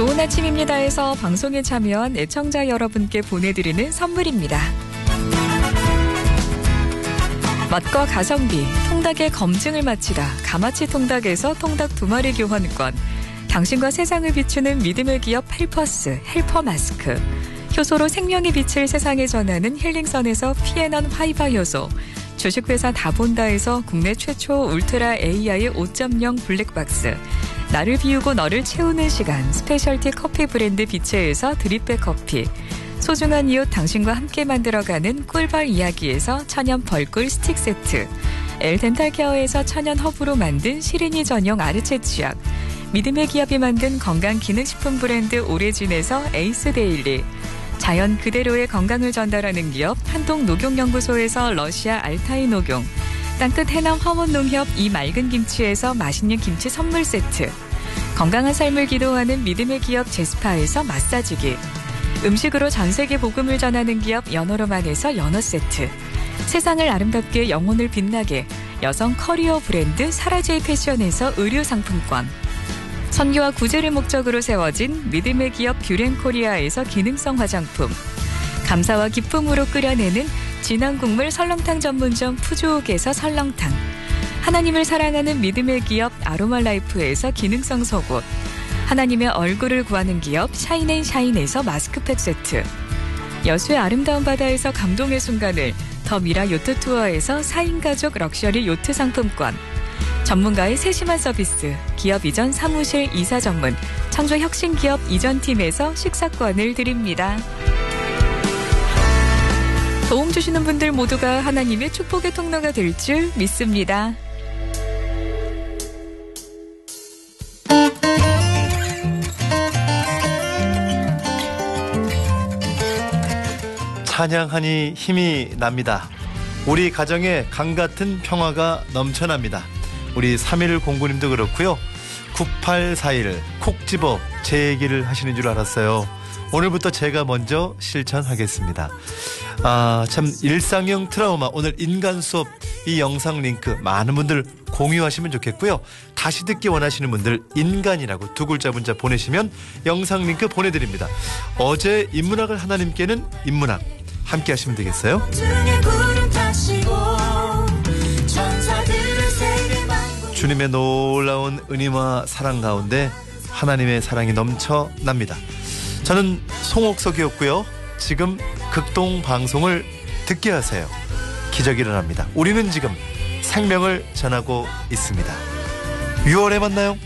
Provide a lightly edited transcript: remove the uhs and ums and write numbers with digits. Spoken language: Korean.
좋은 아침입니다에서 방송에 참여한 애청자 여러분께 보내드리는 선물입니다. 맛과 가성비, 통닭의 검증을 마치다 가마치 통닭에서 통닭 2마리 교환권, 당신과 세상을 비추는 믿음의 기업 헬퍼스, 헬퍼 마스크, 효소로 생명의 빛을 세상에 전하는 힐링선에서 피에넌 화이바 효소, 주식회사 다본다에서 국내 최초 울트라 AI 5.0 블랙박스, 나를 비우고 너를 채우는 시간 스페셜티 커피 브랜드 비체에서 드립백 커피, 소중한 이웃 당신과 함께 만들어가는 꿀벌 이야기에서 천연 벌꿀 스틱 세트, 엘덴탈케어에서 천연 허브로 만든 시린이 전용 아르체 치약, 믿음의 기업이 만든 건강기능식품 브랜드 오레진에서 에이스 데일리, 자연 그대로의 건강을 전달하는 기업 한동녹용연구소에서 러시아 알타이 녹용, 땅끝 해남 화원농협 이 맑은 김치에서 맛있는 김치 선물 세트, 건강한 삶을 기도하는 믿음의 기업 제스파에서 마사지기, 음식으로 전세계 복음을 전하는 기업 연어로만에서 연어 세트, 세상을 아름답게 영혼을 빛나게 여성 커리어 브랜드 사라제이 패션에서 의류 상품권, 선교와 구제를 목적으로 세워진 믿음의 기업 뷰렌코리아에서 기능성 화장품, 감사와 기쁨으로 끓여내는 진한 국물 설렁탕 전문점 푸주옥에서 설렁탕, 하나님을 사랑하는 믿음의 기업 아로마라이프에서 기능성 속옷, 하나님의 얼굴을 구하는 기업 샤인앤샤인에서 마스크팩 세트, 여수의 아름다운 바다에서 감동의 순간을 더 미라 요트 투어에서 4인 가족 럭셔리 요트 상품권, 전문가의 세심한 서비스 기업 이전 사무실 이사 전문 창조혁신기업 이전팀에서 식사권을 드립니다. 도움 주시는 분들 모두가 하나님의 축복의 통로가 될 줄 믿습니다. 찬양하니 힘이 납니다. 우리 가정에 강같은 평화가 넘쳐납니다. 우리 3109님도 그렇고요. 9841 콕 집어 제 얘기를 하시는 줄 알았어요. 오늘부터 제가 먼저 실천하겠습니다. 참 일상형 트라우마 오늘 인간 수업 이 영상 링크 많은 분들 공유하시면 좋겠고요. 다시 듣기 원하시는 분들 인간이라고 2글자 문자 보내시면 영상 링크 보내드립니다. 어제 인문학을 하나님께는 인문학 함께 하시면 되겠어요. 주님의 놀라운 은혜와 사랑 가운데 하나님의 사랑이 넘쳐납니다. 저는 송옥석이었고요. 지금 극동방송을 듣게 하세요. 기적이 일어납니다. 우리는 지금 생명을 전하고 있습니다. 6월에 만나요.